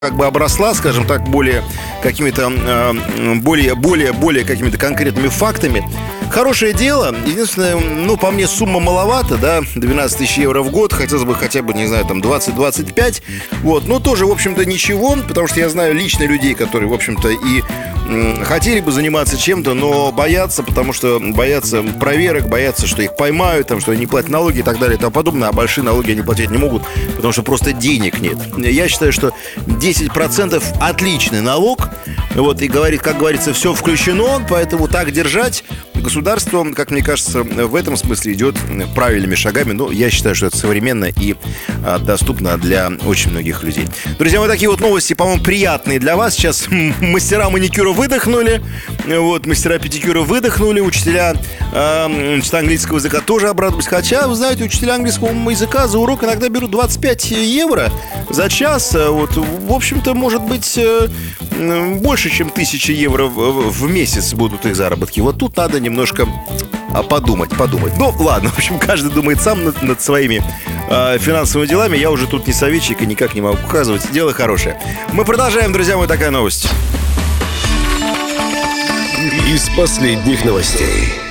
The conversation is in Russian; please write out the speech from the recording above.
как бы обросла, скажем так, более какими-то более какими-то конкретными фактами. Хорошее дело. Единственное, по мне сумма маловато, да, 12 тысяч евро в год. Хотелось бы хотя бы, не знаю, там 20-25. Вот, но тоже, в общем-то, ничего, потому что я знаю лично людей, которые, в общем-то, и хотели бы заниматься чем-то, но боятся, потому что боятся проверок, боятся, что их поймают, там, что они не платят налоги и так далее и тому подобное, а большие налоги они платить не могут, потому что просто денег нет. Я считаю, что 10% отличный налог, вот, и как говорится, все включено, поэтому так держать. Государство, как мне кажется, в этом смысле идет правильными шагами. Но я считаю, что это современно и доступно для очень многих людей. Друзья, вот такие вот новости, по-моему, приятные для вас. Сейчас мастера маникюра выдохнули, вот, мастера педикюра выдохнули, учителя английского языка тоже обрадовались. Хотя, вы знаете, учителя английского языка за урок иногда берут 25 евро за час. Вот, в общем-то, может быть, больше, чем 1000 евро в месяц будут их заработки. Вот тут надо немножко подумать. Ну, ладно, в общем, каждый думает сам над своими финансовыми делами. Я уже тут не советчик и никак не могу указывать. Дело хорошее. Мы продолжаем, друзья мои, такая новость. Из последних новостей.